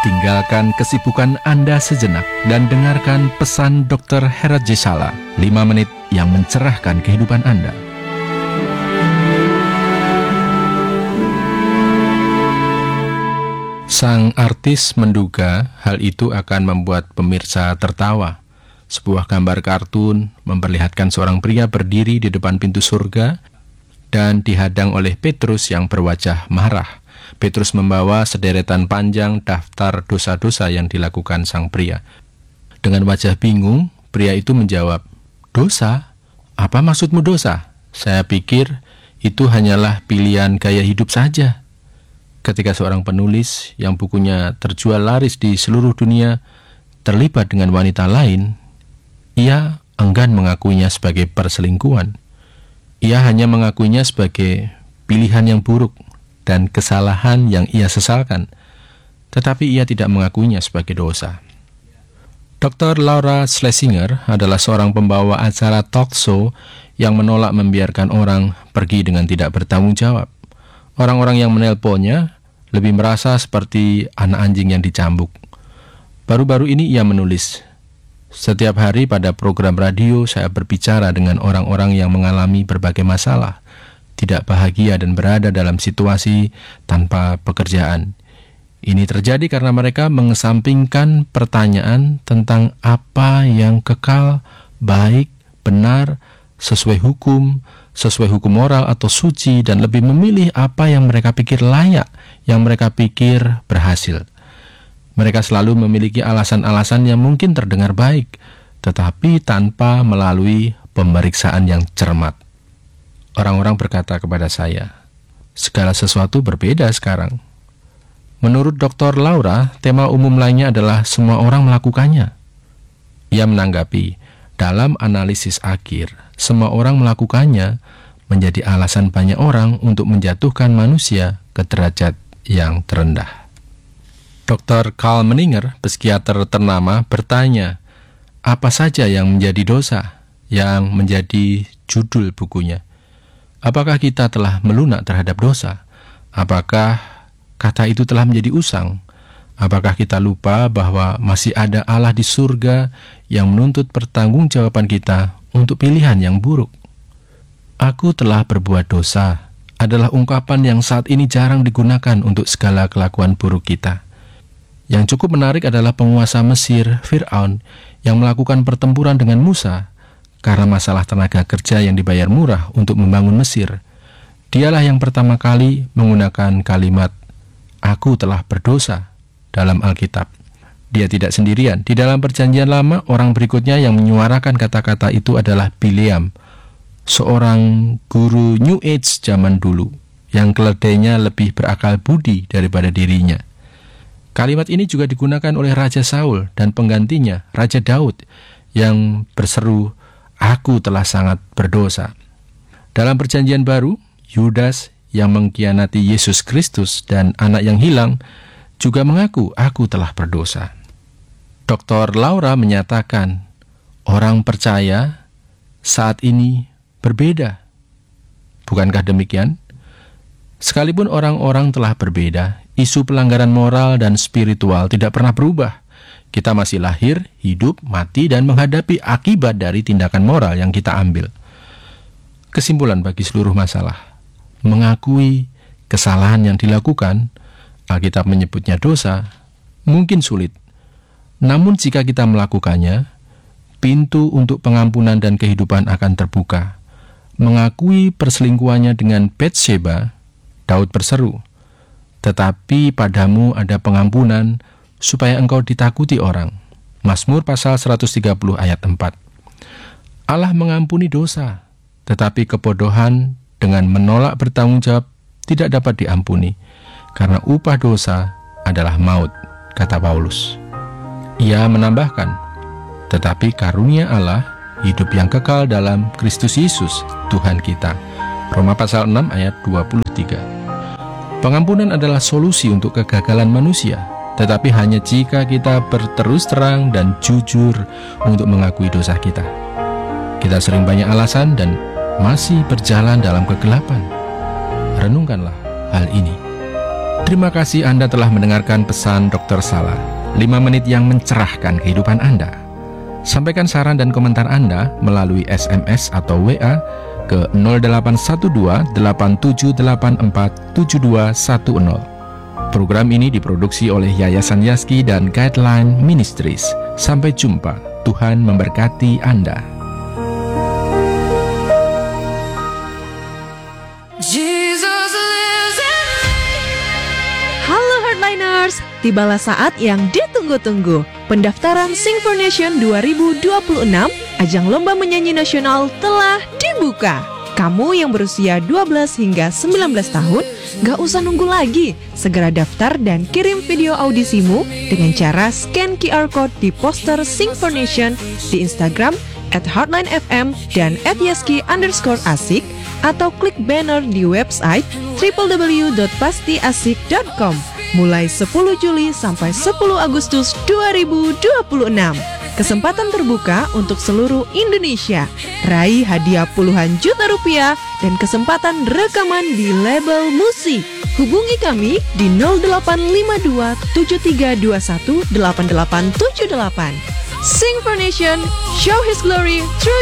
Tinggalkan kesibukan Anda sejenak dan dengarkan pesan Dr. Herat Jesala, 5 menit yang mencerahkan kehidupan Anda. Sang artis menduga hal itu akan membuat pemirsa tertawa. Sebuah gambar kartun memperlihatkan seorang pria berdiri di depan pintu surga dan dihadang oleh Petrus yang berwajah marah. Petrus membawa sederetan panjang daftar dosa-dosa yang dilakukan sang pria. Dengan wajah bingung, pria itu menjawab, "Dosa? Apa maksudmu dosa? Saya pikir itu hanyalah pilihan gaya hidup saja." Ketika seorang penulis yang bukunya terjual laris di seluruh dunia terlibat dengan wanita lain, ia enggan mengakuinya sebagai perselingkuhan. Ia hanya mengakuinya sebagai pilihan yang buruk dan kesalahan yang ia sesalkan, tetapi ia tidak mengakuinya sebagai dosa. Dr. Laura Schlesinger adalah seorang pembawa acara talk show yang menolak membiarkan orang pergi dengan tidak bertanggung jawab. Orang-orang yang menelponnya lebih merasa seperti anak anjing yang dicambuk. Baru-baru ini ia menulis, "Setiap hari pada program radio saya berbicara dengan orang-orang yang mengalami berbagai masalah, tidak bahagia dan berada dalam situasi tanpa pekerjaan. Ini terjadi karena mereka mengesampingkan pertanyaan tentang apa yang kekal, baik, benar, sesuai hukum moral atau suci, dan lebih memilih apa yang mereka pikir layak, yang mereka pikir berhasil. Mereka selalu memiliki alasan-alasan yang mungkin terdengar baik, tetapi tanpa melalui pemeriksaan yang cermat. Orang-orang berkata kepada saya, segala sesuatu berbeda sekarang." Menurut Dr. Laura, tema umum lainnya adalah semua orang melakukannya. Ia menanggapi, dalam analisis akhir, semua orang melakukannya menjadi alasan banyak orang untuk menjatuhkan manusia ke derajat yang terendah. Dr. Karl Menninger, psikiater ternama, bertanya, apa saja yang menjadi dosa, yang menjadi judul bukunya. Apakah kita telah melunak terhadap dosa? Apakah kata itu telah menjadi usang? Apakah kita lupa bahwa masih ada Allah di surga yang menuntut pertanggungjawaban kita untuk pilihan yang buruk? "Aku telah berbuat dosa" adalah ungkapan yang saat ini jarang digunakan untuk segala kelakuan buruk kita. Yang cukup menarik adalah penguasa Mesir, Fir'aun, yang melakukan pertempuran dengan Musa karena masalah tenaga kerja yang dibayar murah untuk membangun Mesir. Dialah yang pertama kali menggunakan kalimat, "Aku telah berdosa" dalam Alkitab. Dia tidak sendirian. Di dalam Perjanjian Lama, orang berikutnya yang menyuarakan kata-kata itu adalah Bileam, seorang guru New Age zaman dulu, yang keledainya lebih berakal budi daripada dirinya. Kalimat ini juga digunakan oleh Raja Saul dan penggantinya, Raja Daud, yang berseru, "Aku telah sangat berdosa." Dalam Perjanjian Baru, Yudas yang mengkhianati Yesus Kristus dan anak yang hilang juga mengaku, "Aku telah berdosa." Dr. Laura menyatakan, orang percaya saat ini berbeda. Bukankah demikian? Sekalipun orang-orang telah berbeda, isu pelanggaran moral dan spiritual tidak pernah berubah. Kita masih lahir, hidup, mati, dan menghadapi akibat dari tindakan moral yang kita ambil. Kesimpulan bagi seluruh masalah, mengakui kesalahan yang dilakukan, Alkitab menyebutnya dosa, mungkin sulit. Namun jika kita melakukannya, pintu untuk pengampunan dan kehidupan akan terbuka. Mengakui perselingkuhannya dengan Batsheba, Daud berseru, "Tetapi padamu ada pengampunan, supaya engkau ditakuti orang." Mazmur pasal 130 ayat 4. Allah mengampuni dosa, tetapi kebodohan dengan menolak bertanggung jawab tidak dapat diampuni, karena upah dosa adalah maut, kata Paulus. Ia menambahkan, tetapi karunia Allah hidup yang kekal dalam Kristus Yesus, Tuhan kita. Roma pasal 6 ayat 23. Pengampunan adalah solusi untuk kegagalan manusia, tetapi hanya jika kita berterus terang dan jujur untuk mengakui dosa kita. Kita sering banyak alasan dan masih berjalan dalam kegelapan. Renungkanlah hal ini. Terima kasih Anda telah mendengarkan pesan Dr. Salah, 5 menit yang mencerahkan kehidupan Anda. Sampaikan saran dan komentar Anda melalui SMS atau WA ke 0812 8784 7210. Program ini diproduksi oleh Yayasan Yaski dan Guideline Ministries. Sampai jumpa. Tuhan memberkati Anda. Halo Heartliners, tibalah saat yang ditunggu-tunggu. Pendaftaran Sing for Nation 2026, ajang lomba menyanyi nasional telah dibuka. Kamu yang berusia 12 hingga 19 tahun, gak usah nunggu lagi. Segera daftar dan kirim video audisimu dengan cara scan QR Code di poster Sing for Nation di Instagram @heartlinefm dan @yaski_asik atau klik banner di website www.pastiasik.com mulai 10 Juli sampai 10 Agustus 2026. Kesempatan terbuka untuk seluruh Indonesia. Raih hadiah puluhan juta rupiah dan kesempatan rekaman di label musik. Hubungi kami di 0852 7321 8878. Sing for Nation, show His glory through